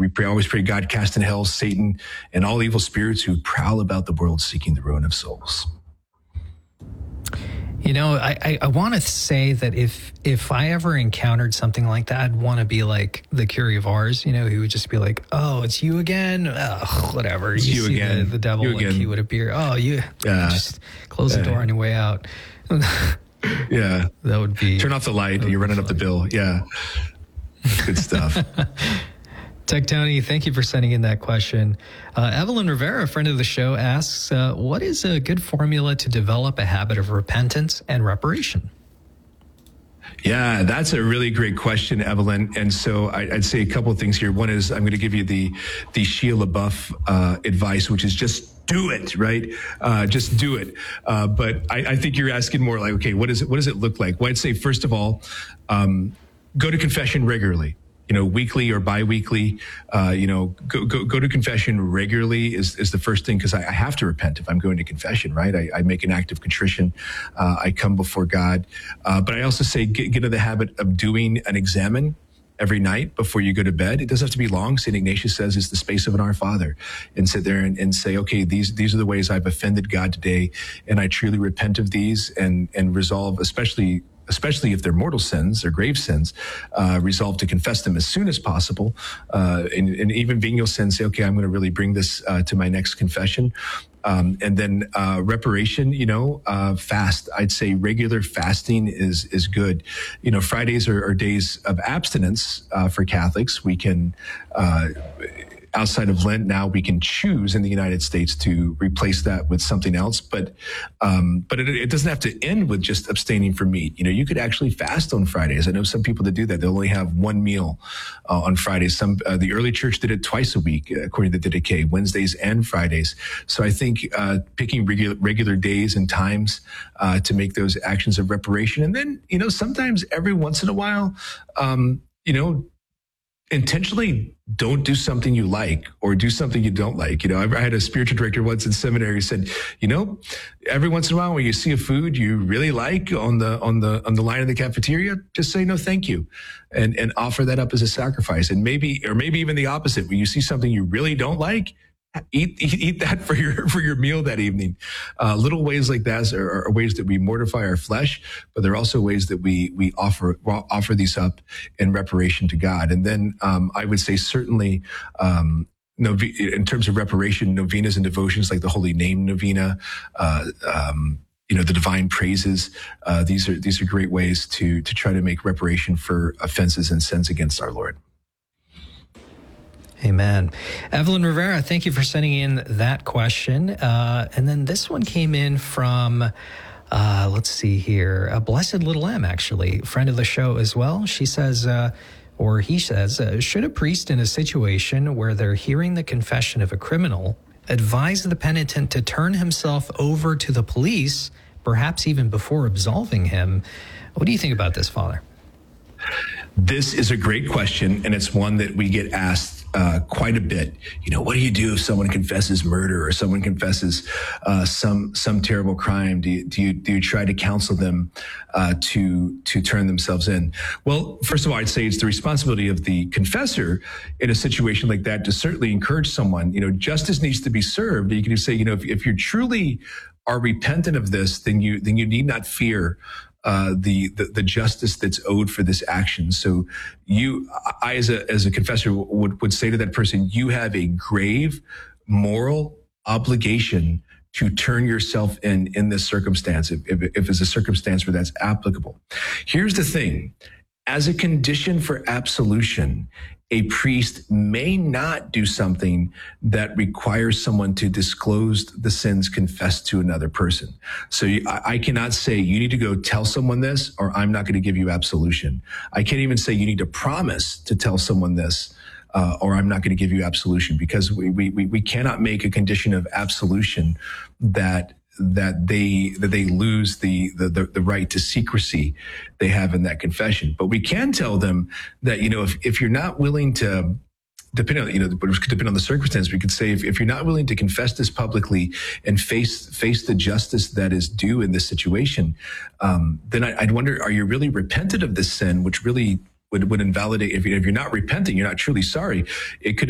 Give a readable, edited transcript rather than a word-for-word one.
always pray, God, cast in hell Satan and all evil spirits who prowl about the world seeking the ruin of souls. You know, I want to say that if I ever encountered something like that, I'd want to be like the Curie of Ars, you know, he would just be like, oh, it's you again? Ugh, whatever. It's you see again. The devil, you like again. He would appear. Oh, you just close the door on your way out. Yeah. That would be. Turn off the light. You're running up the bill. Yeah. Good stuff. Tech Tony, thank you for sending in that question. Evelyn Rivera, a friend of the show, asks, what is a good formula to develop a habit of repentance and reparation? Yeah, that's a really great question, Evelyn. And so I'd say a couple of things here. One is I'm going to give you the Shia LaBeouf advice, which is just do it, right? Just do it. But I think you're asking more like, okay, what does it look like? Well, I'd say, first of all, go to confession regularly. You know, weekly or biweekly, go to confession regularly is the first thing, because I have to repent if I'm going to confession, right? I make an act of contrition. I come before God. But I also say get into the habit of doing an examen every night before you go to bed. It doesn't have to be long. St. Ignatius says it's the space of an Our Father, and sit there and say, okay, these are the ways I've offended God today, and I truly repent of these and resolve, especially if they're mortal sins or grave sins, resolve to confess them as soon as possible. And even venial sins, say, okay, I'm going to really bring this to my next confession. And then reparation, fast. I'd say regular fasting is good. Fridays are days of abstinence for Catholics. We can outside of Lent, now we can choose in the United States to replace that with something else. But it doesn't have to end with just abstaining from meat. You could actually fast on Fridays. I know some people that do that. They'll only have one meal on Fridays. The early church did it twice a week, according to the Didache, Wednesdays and Fridays. So I think picking regular days and times to make those actions of reparation. And then, sometimes every once in a while, intentionally don't do something you like or do something you don't like. I had a spiritual director once in seminary who said, every once in a while when you see a food you really like on the line in the cafeteria, just say no thank you and offer that up as a sacrifice. And maybe even the opposite, when you see something you really don't like, eat that for your meal that evening. Little ways like that are ways that we mortify our flesh, but they're also ways that we offer these up in reparation to God. And then I would say certainly in terms of reparation, novenas and devotions like the Holy Name Novena, the divine praises. These are great ways to try to make reparation for offenses and sins against our Lord. Amen. Evelyn Rivera, thank you for sending in that question. And then this one came in from, let's see here, a Blessed Little M, actually, friend of the show as well. She says, he says, should a priest in a situation where they're hearing the confession of a criminal advise the penitent to turn himself over to the police, perhaps even before absolving him? What do you think about this, Father? This is a great question, and it's one that we get asked quite a bit. What do you do if someone confesses murder or someone confesses some terrible crime? Do you try to counsel them to turn themselves in? Well, first of all, I'd say it's the responsibility of the confessor in a situation like that to certainly encourage someone. Justice needs to be served. You can say, if you truly are repentant of this, then you need not fear the justice that's owed for this action. So I as a confessor would say to that person, you have a grave moral obligation to turn yourself in this circumstance, if it's a circumstance where that's applicable. Here's the thing. As a condition for absolution, a priest may not do something that requires someone to disclose the sins confessed to another person. So I cannot say you need to go tell someone this, or I'm not going to give you absolution. I can't even say you need to promise to tell someone this, or I'm not going to give you absolution, because we cannot make a condition of absolution that they lose the right to secrecy they have in that confession. But we can tell them that, if you're not willing to, depending on the circumstance, we could say if you're not willing to confess this publicly and face the justice that is due in this situation, then I'd wonder, are you really repentant of this sin, which really would invalidate, if you're not repenting, you're not truly sorry, it could